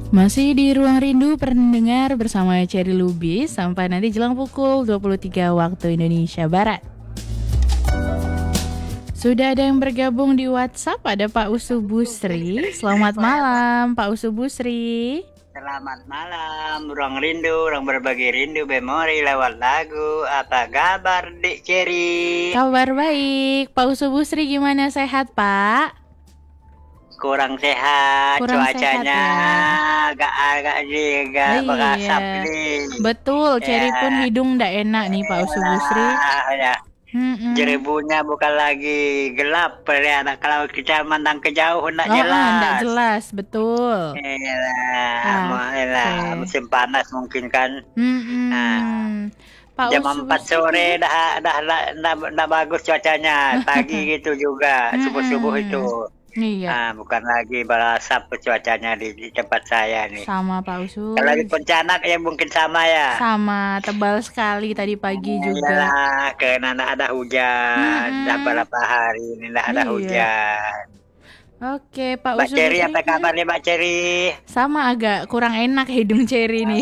Masih di Ruang Rindu pendengar bersama Cherry Lubis sampai nanti jelang pukul 23 waktu Indonesia Barat. Sudah ada yang bergabung di WhatsApp, ada Pak Usu Busri. Selamat malam Pak Usu Busri. Selamat malam, Ruang Rindu, ruang berbagi rindu, memori lewat lagu. Apa kabar Dik Cherry? Kabar baik, Pak Usu Busri gimana, sehat Pak? Kurang sehat, cuacanya agak berasap nih. Betul, Cherry pun hidung ndak enak nih Pak Usu Busri. Ya. Jerebunya bukan lagi gelap ya, kalau kita mandang ke jauh ndak jelas. Ndak jelas, betul. Musim panas mungkin kan. Pak Jam Usu 4 sore dah bagus cuacanya. Pagi gitu juga, subuh-subuh itu. Iya. Bukan lagi berasap cuacanya di tempat saya nih. Sama Pak Usus. Kalau di Pontianak ya mungkin sama ya. Sama, tebal sekali tadi pagi juga. Iyalah, karena ada hujan. Dah berapa hari ini ada hujan. Oke, Pak Usus. Mbak Cherry, apa kabar nih Mbak Cherry? Sama, agak kurang enak hidung Cherry nih.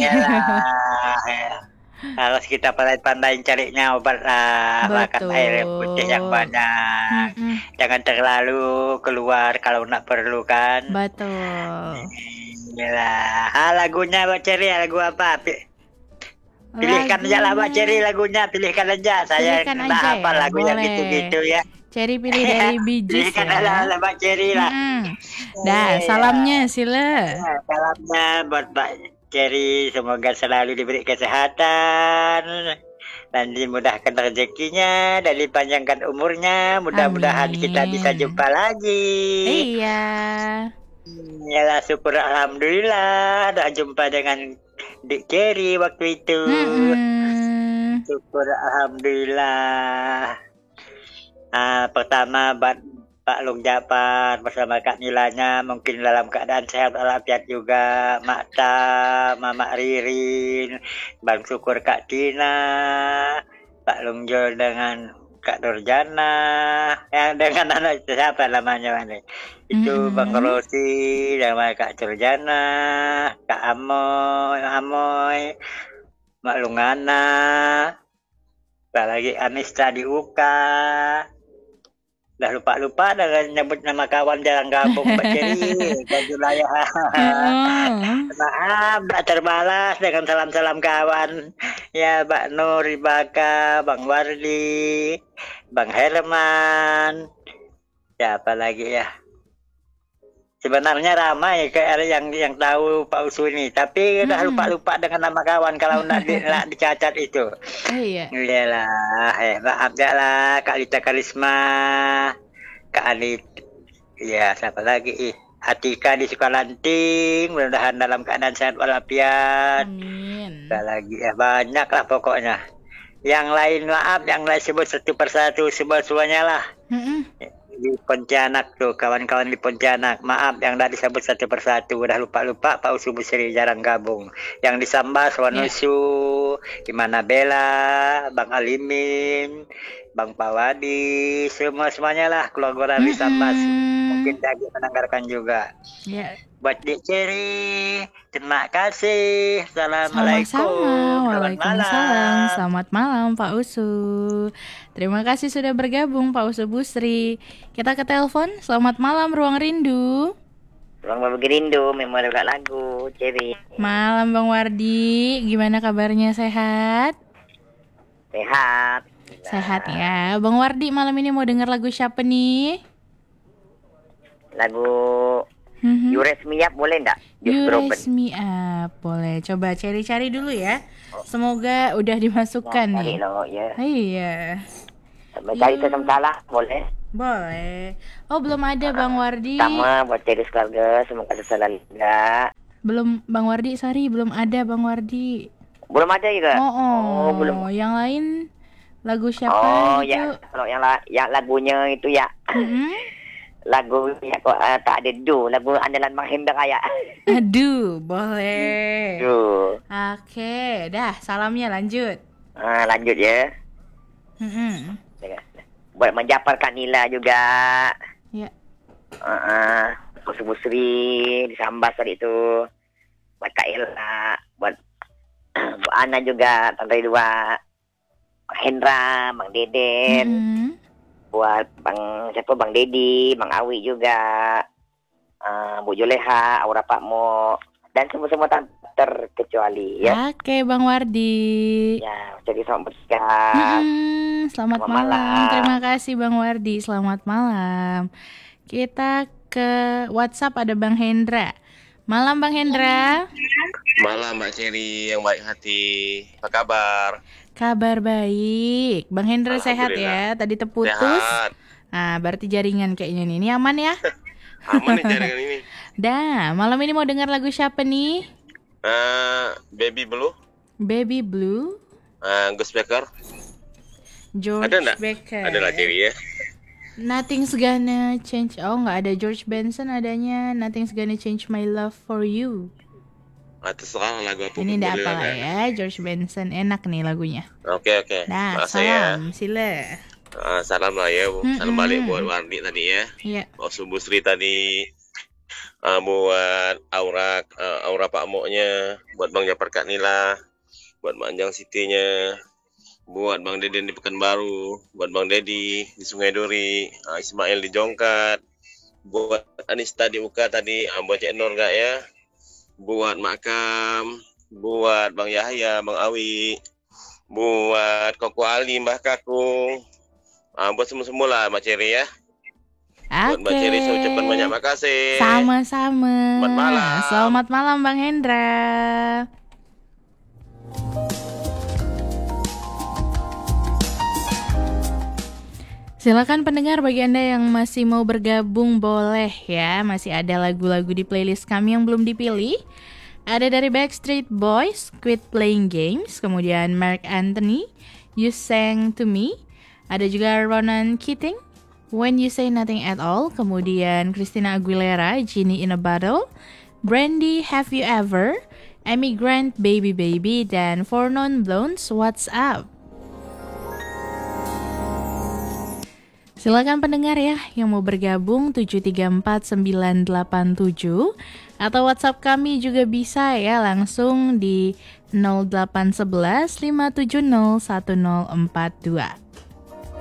Harus kita pandai-pandai carinya obat lah, makan air putih yang banyak. Jangan terlalu keluar kalau nak perlu kan. Betul. Iyalah. Lagunya Mbak Cherry, lagu apa? Pilihkan aja lah Mbak Cherry lagunya, pilihkan aja. Saya nggak hafal lagu yang gitu-gitu ya. Cherry pilih dari Bee Gees ya. Pilihkan aja Mbak Cherry lah. Dah, salamnya sila. Salamnya buat Mbak Cherry, semoga selalu diberi kesehatan dan dimudahkan rezekinya dan dipanjangkan umurnya. Mudah-mudahan kita bisa jumpa lagi. Iya. Yalah, syukur alhamdulillah dah jumpa dengan Dik Cherry waktu itu. Syukur alhamdulillah. Pertama Pak Long Japar bersama Kak Nilanya mungkin dalam keadaan sehat walafiat juga. Mak Ta, Mama Ririn, Bang Syukur Kak Tina, Pak Long Jol dengan Kak Nurjana, yang dengan anak siapa namanya mana? Itu Bang Rosi sama Kak Nurjana, Kak Amoy, Mak Lungana, lagi Anista di Uka. Dah lupa dengan nyebut nama kawan jarang gabung Mbak Cherry. Maaf, tak terbalas dengan salam-salam kawan. Ya, Mbak Nur, Ibaka, Bang Wardi, Bang Herman. Siapa lagi ya? Sebenarnya ramai yang tahu Pak Usu ini, tapi udah lupa dengan nama kawan kalau nak dicatat itu. Iya. Iyalah, maaf ya lah Kak Lita Karisma, Kak Anit, ya siapa lagi? Atika di Sukalanting, mudah-mudahan dalam keadaan sehat walafiat. Amin. Ada lagi ya, banyak lah pokoknya. Yang lain maaf, yang lain sebut satu persatu semuanya lah. Di Pontianak tuh, kawan-kawan di Pontianak. Maaf yang dah disebut satu persatu, udah lupa Pak Usu Busri jarang gabung. Yang di Sambas, Wanusu, Imana Bella, Bang Alimin, Bang Pawadi, semuanya lah keluarga di Sambas. Mungkin lagi mendengarkan juga. Buat Dik Cherry, terima kasih. Assalamualaikum. Sama-sama. Waalaikumsalam. Selamat malam Pak Usu. Terima kasih sudah bergabung Pak Usu Busri. Kita ke telepon. Selamat malam Ruang Rindu. Ruang berbagi rindu, memori lagu Cherry. Malam Bang Wardi. Gimana kabarnya, sehat? Sehat. Sehat ya. Bang Wardi malam ini mau dengar lagu siapa nih? Lagu You Raise Me Up boleh enggak? You Raise Me Up boleh. Coba cari-cari dulu ya. Semoga udah dimasukkan nih. Iya. Cari salah boleh? Boleh. Oh, belum ada Bang Wardi. Sama buat Cherry keluarga, semoga selalu juga. Belum Bang Wardi, sorry belum ada Bang Wardi. Belum ada juga? Oh, belum. Yang lain lagu siapa gitu? Ya, kalau yang lagunya itu ya. Lagu ya kok tak ada lagu andalan Bang Hendra ya. Aduh, boleh. Oke, dah salamnya lanjut. Lanjut ya. Buat menjapar Kak Nila juga. Ya. Busri di Sambas tadi itu. buat Kak Ella, buat Bu Ana juga, Tante Dua, Bang Hendra, Bang Deden, buat Bang Dedi, Bang Awi juga, Bu Juleha, Aura Pak Mo, dan semua terkecuali ya. Oke, Bang Wardi. Ya, jadi selamat beristirahat. Selamat malam. Terima kasih Bang Wardi. Selamat malam. Kita ke WhatsApp ada Bang Hendra. Malam Bang Hendra. Malam Mbak Ceri yang baik hati. Apa kabar? Kabar baik. Bang Hendra sehat ya? Tadi terputus. Sehat. Nah, berarti jaringan kayaknya nih. Ini aman ya? Aman nih jaringan ini. Dah, malam ini mau dengar lagu siapa nih? Baby Blue. Baby Blue. Gus Becker. George ada Becker. Ada lah Ceri ya. Nothing's gonna change. Oh, nggak ada George Benson adanya. Nothing's gonna change my love for you. Terserah lagu apa. Ini enggak apa lah ya, George Benson enak nih lagunya. Oke. Nah, salam. Sila. Salam lah ya, Bu. Salam balik buat Wardi tadi ya. Iya. Buat Subuh Sri tadi. Buat Aura Pak Moknya, buat Bang Japar Kak Nila, buat Mak Anjang Siti-nya, buat Bang Deden di Pekanbaru, buat Bang Dedi di Sungai Duri, Ismail di Jongkat, buat Anista di Uka tadi, buat Cik Nur gak ya, buat Makam, buat Bang Yahya, Bang Awi, buat Koko Ali, Mbah Kakung, buat semua lah Mbak Ceri ya. Buat Mbak Ceri saya ucapkan banyak makasih. Sama-sama. Selamat malam. Selamat malam Bang Hendra. Silakan pendengar, bagi Anda yang masih mau bergabung boleh ya. Masih ada lagu-lagu di playlist kami yang belum dipilih. Ada dari Backstreet Boys, Quit Playing Games, kemudian Mark Anthony, You Sang To Me. Ada juga Ronan Keating, When You Say Nothing At All, kemudian Christina Aguilera, Genie in a Bottle, Brandy, Have You Ever, Amy Grant, Baby Baby, dan For Non Blondes, What's Up. Silakan pendengar ya yang mau bergabung 7349987 atau WhatsApp kami juga bisa ya langsung di 0811 570 1042.